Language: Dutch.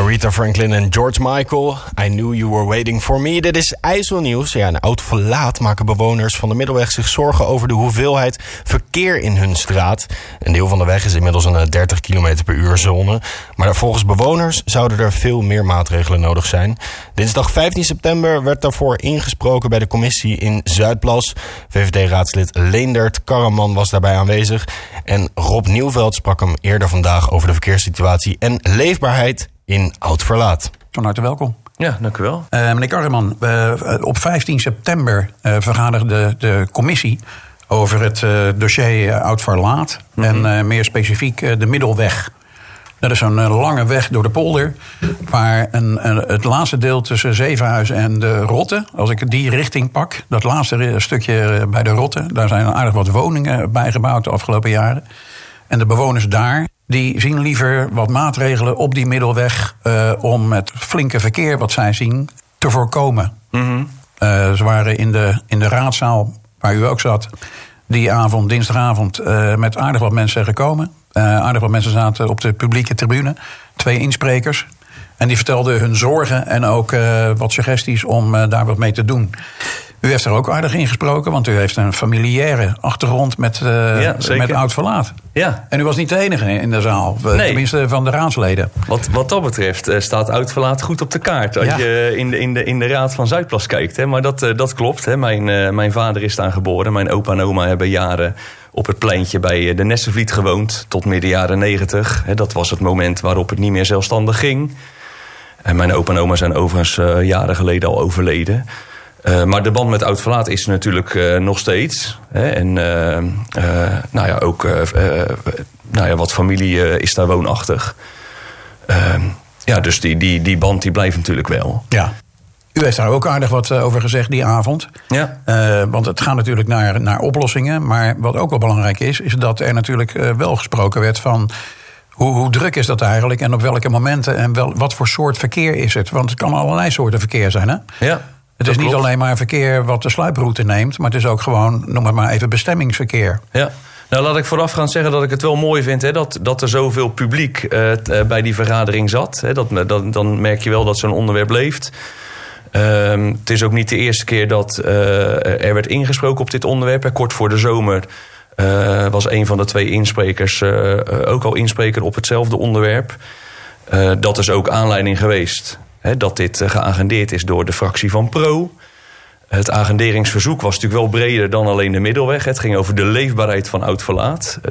Aretha Franklin en George Michael. I knew you were waiting for me. Dit is IJsselnieuws. Ja, in Oud-Verlaat maken bewoners van de Middelweg zich zorgen over de hoeveelheid verkeer in hun straat. Een deel van de weg is inmiddels een 30 km per uur zone. Maar volgens bewoners zouden er veel meer maatregelen nodig zijn. Dinsdag 15 september werd daarvoor ingesproken bij de commissie in Zuidplas. VVD-raadslid Leendert Karaman was daarbij aanwezig. En Rob Nieuwveld sprak hem eerder vandaag over de verkeerssituatie en leefbaarheid in Oud-Verlaat. Van harte welkom. Ja, dank u wel. Meneer Karaman, op 15 september vergaderde de commissie over het dossier Oud-Verlaat. Mm-hmm. En meer specifiek de Middelweg. Dat is zo'n lange weg door de polder, waar het laatste deel tussen Zevenhuizen en de Rotte, als ik die richting pak, dat laatste stukje bij de Rotte, daar zijn aardig wat woningen bijgebouwd de afgelopen jaren. En de bewoners daar, die zien liever wat maatregelen op die Middelweg om het flinke verkeer wat zij zien te voorkomen. Mm-hmm. Ze waren in de raadzaal, waar u ook zat, die avond, dinsdagavond, met aardig wat mensen gekomen. Aardig wat mensen zaten op de publieke tribune. 2 insprekers. En die vertelden hun zorgen en ook wat suggesties om daar wat mee te doen. U heeft er ook aardig in gesproken, want u heeft een familiaire achtergrond met Oud-Verlaat. Ja. En u was niet de enige in de zaal, nee. Tenminste van de raadsleden. Wat dat betreft staat Oud-Verlaat goed op de kaart als je in de raad van Zuidplas kijkt. Hè. Maar dat klopt. Hè. Mijn vader is daar geboren. Mijn opa en oma hebben jaren op het pleintje bij de Nessenvliet gewoond tot midden jaren 90. Hè. Dat was het moment waarop het niet meer zelfstandig ging. En mijn opa en oma zijn overigens jaren geleden al overleden. Maar de band met Oud-Verlaat is natuurlijk nog steeds. Hè, en ook wat familie is daar woonachtig. Dus die band die blijft natuurlijk wel. Ja. U heeft daar ook aardig wat over gezegd die avond. Ja. Want het gaat natuurlijk naar oplossingen. Maar wat ook wel belangrijk is dat er natuurlijk wel gesproken werd van hoe druk is dat eigenlijk en op welke momenten en wat voor soort verkeer is het? Want het kan allerlei soorten verkeer zijn, hè? Ja. Het is niet alleen maar verkeer wat de sluiproute neemt, maar het is ook gewoon, noem het maar even, bestemmingsverkeer. Ja. Nou, laat ik vooraf gaan zeggen dat ik het wel mooi vind, hè, dat er zoveel publiek bij die vergadering zat. Hè, dan merk je wel dat zo'n onderwerp leeft. Het is ook niet de eerste keer dat er werd ingesproken op dit onderwerp. Kort voor de zomer was een van de 2 insprekers ook al inspreker op hetzelfde onderwerp. Dat is ook aanleiding geweest dat dit geagendeerd is door de fractie van Pro. Het agenderingsverzoek was natuurlijk wel breder dan alleen de Middelweg. Het ging over de leefbaarheid van Oud-Verlaat.